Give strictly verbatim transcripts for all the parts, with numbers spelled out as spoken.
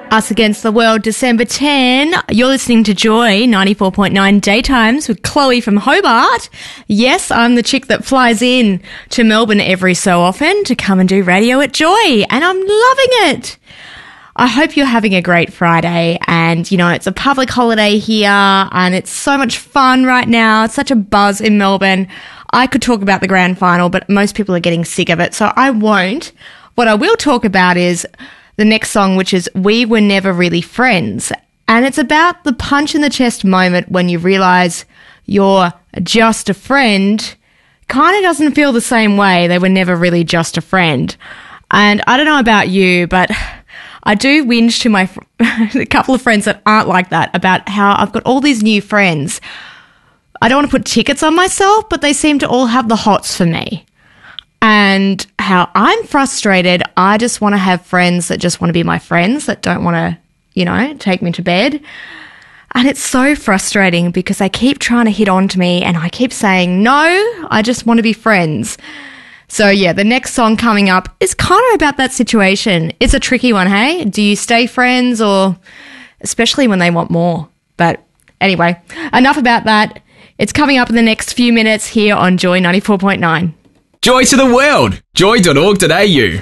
Us Against the World, December tenth. You're listening to Joy ninety-four point nine Daytimes with Chloe from Hobart. Yes, I'm the chick that flies in to Melbourne every so often to come and do radio at Joy, and I'm loving it. I hope you're having a great Friday, and, you know, it's a public holiday here, and it's so much fun right now. It's such a buzz in Melbourne. I could talk about the grand final, but most people are getting sick of it, so I won't. What I will talk about is the next song, which is We Were Never Really Friends. And it's about the punch in the chest moment when you realise you're just a friend. Kind of doesn't feel the same way. They were never really just a friend. And I don't know about you, but I do whinge to my fr- a couple of friends that aren't like that about how I've got all these new friends. I don't want to put tickets on myself, but they seem to all have the hots for me. And how I'm frustrated, I just want to have friends that just want to be my friends, that don't want to, you know, take me to bed. And it's so frustrating because they keep trying to hit on to me and I keep saying, no, I just want to be friends. So, yeah, the next song coming up is kind of about that situation. It's a tricky one, hey? Do you stay friends, or especially when they want more? But anyway, enough about that. It's coming up in the next few minutes here on Joy ninety-four point nine. Joy to the world! joy dot org dot a u.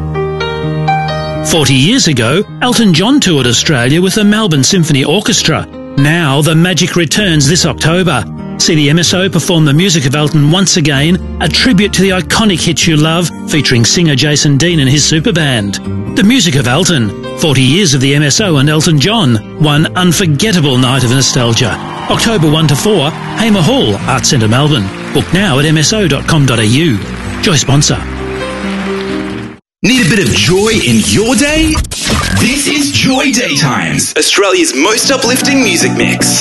Forty years ago, Elton John toured Australia with the Melbourne Symphony Orchestra. Now, the magic returns this October. See the M S O perform the music of Elton once again, a tribute to the iconic hits you love, featuring singer Jason Dean and his super band. The music of Elton, forty years of the M S O and Elton John, one unforgettable night of nostalgia. October first to fourth, Hamer Hall, Arts Centre, Melbourne. Book now at m s o dot com dot a u. Joy sponsor. Need a bit of joy in your day? This is Joy Daytimes, Australia's most uplifting music mix.